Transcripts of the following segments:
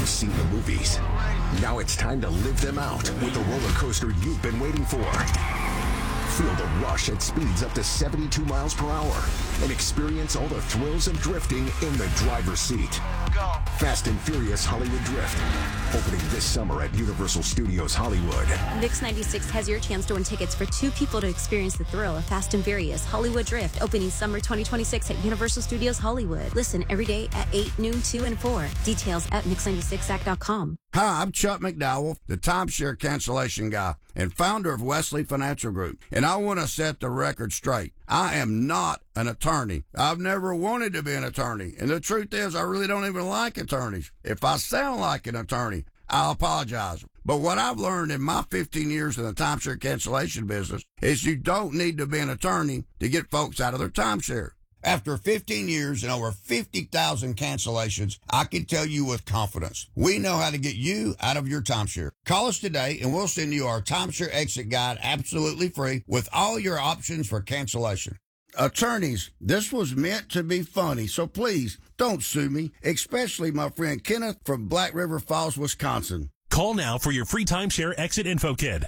You've seen the movies. Now it's time to live them out with the roller coaster you've been waiting for. Feel the rush at speeds up to 72 miles per hour and experience all the thrills of drifting in the driver's seat. Go. Fast and Furious Hollywood Drift, opening this summer at Universal Studios Hollywood. Mix 96 has your chance to win tickets for 2 people to experience the thrill of Fast and Furious Hollywood Drift, opening summer 2026 at Universal Studios Hollywood. Listen every day at 8, noon, 2, and 4. Details at mix96act.com. Hi, I'm Chuck McDowell, the timeshare cancellation guy and founder of Wesley Financial Group, and I want to set the record straight. I am not an attorney. I've never wanted to be an attorney, and the truth is I really don't even like attorneys. If I sound like an attorney, I'll apologize. But what I've learned in my 15 years in the timeshare cancellation business is you don't need to be an attorney to get folks out of their timeshare. After 15 years and over 50,000 cancellations, I can tell you with confidence, we know how to get you out of your timeshare. Call us today and we'll send you our timeshare exit guide absolutely free with all your options for cancellation. Attorneys, this was meant to be funny, so please don't sue me, especially my friend Kenneth from Black River Falls, Wisconsin. Call now for your free timeshare exit info kit.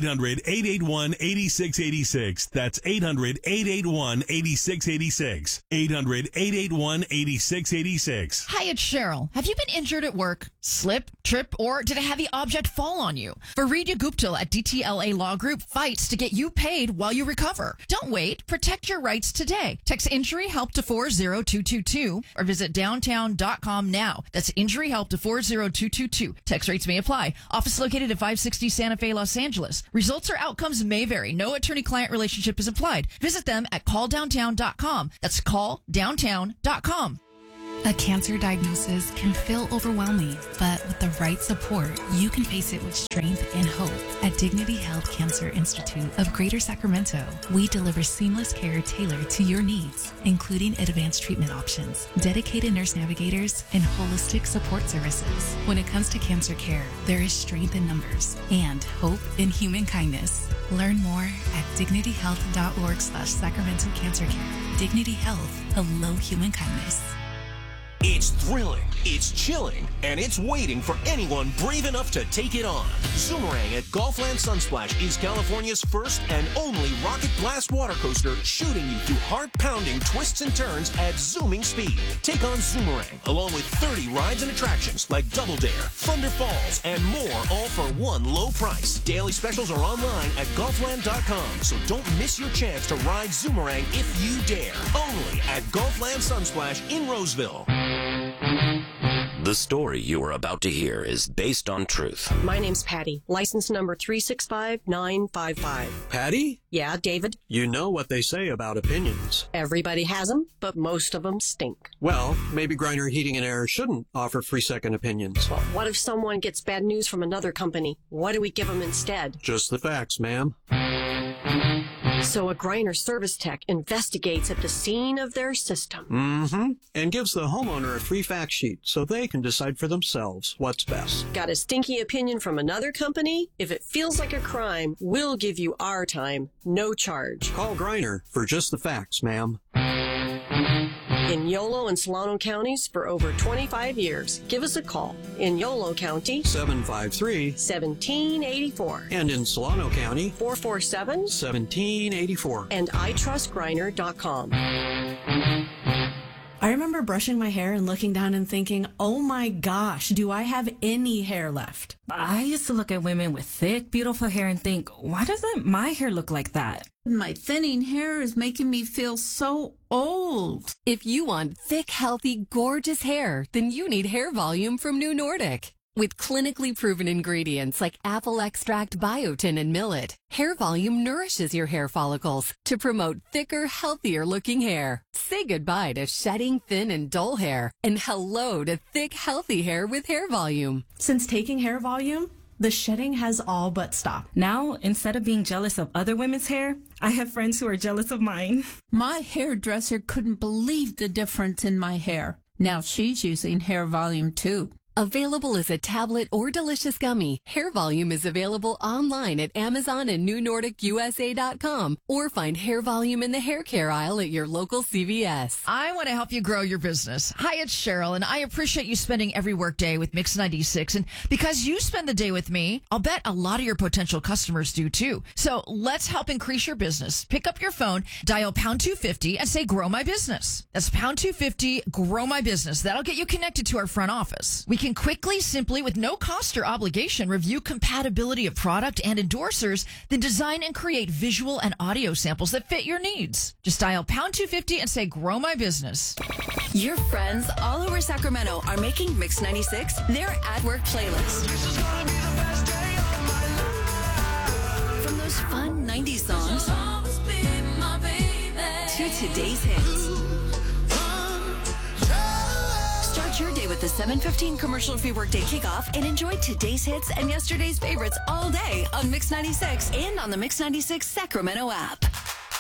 800-881-8686. That's 800-881-8686. 800-881-8686. Hi, it's Cheryl. Have you been injured at work? Slip, trip, or did a heavy object fall on you? Faridya Guptal at DTLA Law Group fights to get you paid while you recover. Don't wait. Protect your rights today. Text Injury Help to 40222 or visit downtown.com now. That's Injury Help to 40222. Text rates may apply. Office located at 560 Santa Fe, Los Angeles. Results or outcomes may vary. No attorney-client relationship is applied. Visit them at calldowntown.com. That's calldowntown.com. A cancer diagnosis can feel overwhelming, but with the right support, you can face it with strength and hope. At Dignity Health Cancer Institute of Greater Sacramento, we deliver seamless care tailored to your needs, including advanced treatment options, dedicated nurse navigators, and holistic support services. When it comes to cancer care, there is strength in numbers and hope in human kindness. Learn more at dignityhealth.org/Sacramento Cancer Care. Dignity Health, hello human kindness. It's thrilling, it's chilling, and it's waiting for anyone brave enough to take it on. Zoomerang at Golfland Sunsplash is California's first and only rocket blast water coaster, shooting you through heart-pounding twists and turns at zooming speed. Take on Zoomerang, along with 30 rides and attractions like Double Dare, Thunder Falls, and more, all for one low price. Daily specials are online at golfland.com, so don't miss your chance to ride Zoomerang if you dare. Only at Golfland Sunsplash in Roseville. The story you are about to hear is based on truth. My name's Patty, license number 365955. Patty? Yeah, David? You know what they say about opinions. Everybody has them, but most of them stink. Well, maybe Griner Heating and Air shouldn't offer free second opinions. Well, what if someone gets bad news from another company? What do we give them instead? Just the facts, ma'am. So a Griner service tech investigates at the scene of their system. Mm-hmm. And gives the homeowner a free fact sheet so they can decide for themselves what's best. Got a stinky opinion from another company? If it feels like a crime, we'll give you our time. No charge. Call Griner for just the facts, ma'am. In Yolo and Solano counties for over 25 years. Give us a call. In Yolo County, 753-1784. And in Solano County, 447-1784. And itrustgriner.com. I remember brushing my hair and looking down and thinking, oh my gosh, do I have any hair left? I used to look at women with thick, beautiful hair and think, why doesn't my hair look like that? My thinning hair is making me feel so old. If you want thick, healthy, gorgeous hair, then you need Hair Volume from New Nordic. With clinically proven ingredients like apple extract, biotin, and millet, Hair Volume nourishes your hair follicles to promote thicker, healthier-looking hair. Say goodbye to shedding, thin, and dull hair, and hello to thick, healthy hair with Hair Volume. Since taking Hair Volume, the shedding has all but stopped. Now, instead of being jealous of other women's hair, I have friends who are jealous of mine. My hairdresser couldn't believe the difference in my hair. Now she's using Hair Volume too. Available as a tablet or delicious gummy, Hair Volume is available online at Amazon and NewNordicUSA.com, or find Hair Volume in the hair care aisle at your local CVS. I want to help you grow your business. Hi, it's Cheryl, and I appreciate you spending every workday with Mix 96. And because you spend the day with me, I'll bet a lot of your potential customers do too. So let's help increase your business. Pick up your phone, dial pound 250, and say, grow my business. That's pound 250, grow my business. That'll get you connected to our front office. We can quickly, simply, with no cost or obligation, review compatibility of product and endorsers, then design and create visual and audio samples that fit your needs. Just dial pound 250 and say, grow my business. Your friends all over Sacramento are making Mix 96 their at-work playlist. From those fun 90s songs to today's hits. Start your day with the 7:15 commercial-free workday kickoff and enjoy today's hits and yesterday's favorites all day on Mix 96 and on the Mix 96 Sacramento app.